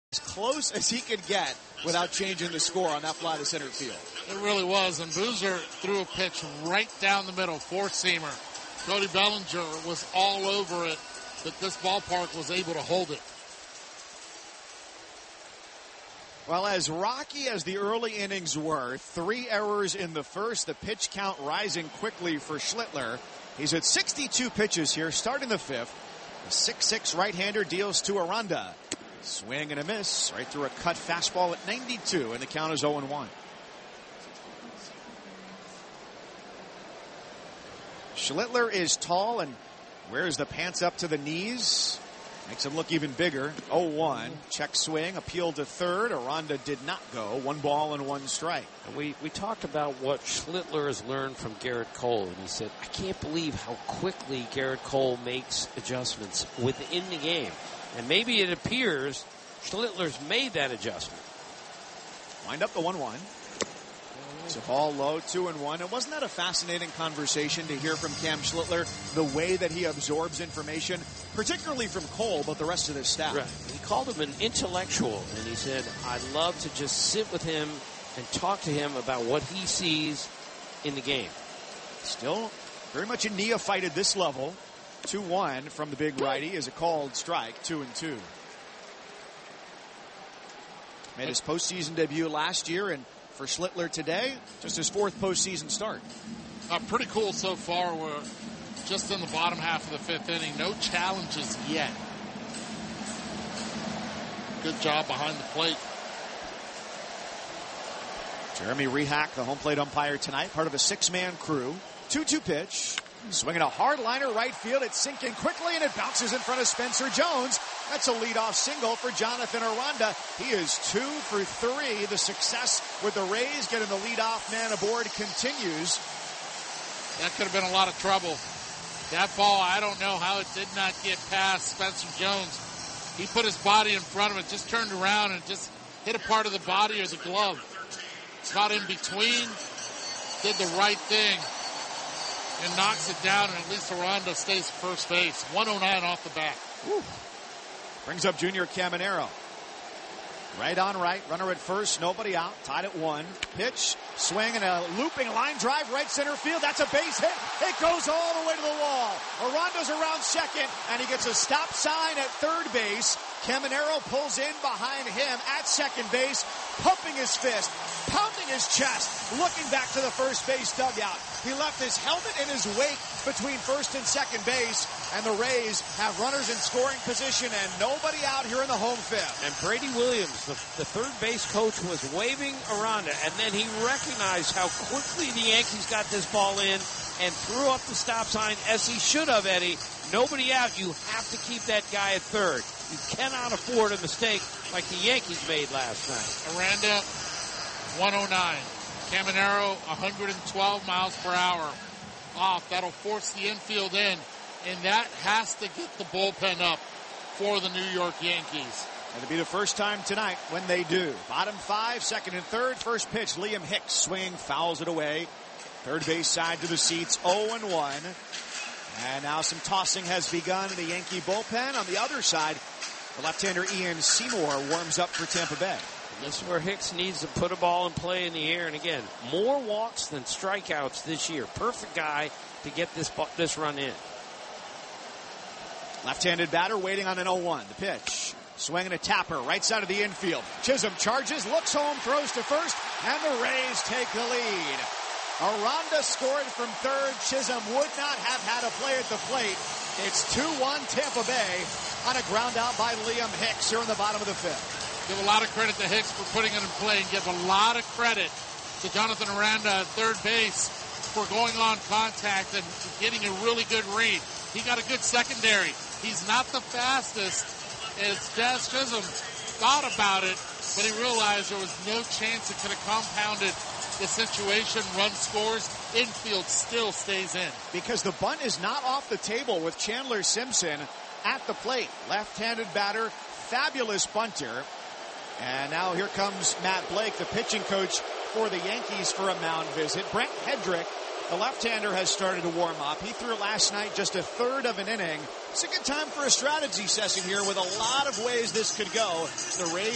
as close as he could get without changing the score on that fly to center field. It really was, and Boozer threw a pitch right down the middle, four-seamer. Cody Bellinger was all over it, but this ballpark was able to hold it. Well, as rocky as the early innings were, 3 errors in the first, the pitch count rising quickly for Schlittler. He's at 62 pitches here, starting the fifth. The 6'6" right-hander deals to Aranda. Swing and a miss, right through a cut fastball at 92, and the count is 0-1. Schlittler is tall and wears the pants up to the knees. Makes him look even bigger. 0-1. Check swing. Appeal to third. Aranda did not go. 1 ball and 1 strike. And we talked about what Schlittler has learned from Garrett Cole. And he said, I can't believe how quickly Garrett Cole makes adjustments within the game. And maybe it appears Schlittler's made that adjustment. Wind up the 1-1. It's a ball low, 2-1. And wasn't that a fascinating conversation to hear from Cam Schlittler, the way that he absorbs information, particularly from Cole, but the rest of the staff? Right. He called him an intellectual, and he said, I love to just sit with him and talk to him about what he sees in the game. Still very much a neophyte at this level. 2-1 from the big righty is a called strike, 2-2. Made his postseason debut last year, and for Schlittler today, just his 4th postseason start. Pretty cool so far. We're just in the bottom half of the 5th inning. No challenges yet. Good job behind the plate. Jeremy Rehak, the home plate umpire tonight, part of a 6-man crew. 2-2 pitch. Swinging a hard liner right field. It's sinking quickly, and it bounces in front of Spencer Jones. That's a leadoff single for Jonathan Aranda. He is 2 for 3. The success with the Rays getting the leadoff man aboard continues. That could have been a lot of trouble. That ball, I don't know how it did not get past Spencer Jones. He put his body in front of it, just turned around and just hit a part of the body or the glove. Got in between, did the right thing, and knocks it down, and at least Aranda stays first base. 109 off the bat. Woo. Brings up Junior Caminero. Right on right, runner at first, nobody out, tied at 1. Pitch, swing, and a looping line drive right center field. That's a base hit. It goes all the way to the wall. Aranda's around second, and he gets a stop sign at third base. Caminero pulls in behind him at second base, pumping his fist, pounding his chest, looking back to the first base dugout. He left his helmet in his wake between first and second base, and the Rays have runners in scoring position and nobody out here in the home fifth. And Brady Williams, the third base coach, was waving Aranda, and then he recognized how quickly the Yankees got this ball in and threw up the stop sign, as he should have, Eddie. Nobody out. You have to keep that guy at third. You cannot afford a mistake like the Yankees made last night. Aranda, 109. Caminero, 112 miles per hour off. That'll force the infield in, and that has to get the bullpen up for the New York Yankees. It'll be the first time tonight when they do. Bottom 5, second and third. First pitch, Liam Hicks swing, fouls it away. Third base side to the seats, 0-1. And now some tossing has begun in the Yankee bullpen. On the other side, the left-hander Ian Seymour warms up for Tampa Bay. This is where Hicks needs to put a ball in play in the air. And again, more walks than strikeouts this year. Perfect guy to get this run in. Left-handed batter waiting on an 0-1. The pitch. Swinging a tapper right side of the infield. Chisholm charges, looks home, throws to first, and the Rays take the lead. Aranda scored from third. Chisholm would not have had a play at the plate. It's 2-1 Tampa Bay on a ground out by Liam Hicks here in the bottom of the fifth. Give a lot of credit to Hicks for putting it in play, and give a lot of credit to Jonathan Aranda at third base for going on contact and getting a really good read. He got a good secondary. He's not the fastest, as Jazz Chisholm thought about it, but he realized there was no chance it could have compounded the situation. Run scores, infield still stays in. Because the bunt is not off the table with Chandler Simpson at the plate. Left-handed batter, fabulous bunter. And now here comes Matt Blake, the pitching coach for the Yankees, for a mound visit. Brent Hedrick, the left-hander, has started to warm up. He threw last night just a third of an inning. It's a good time for a strategy session here with a lot of ways this could go. The Rays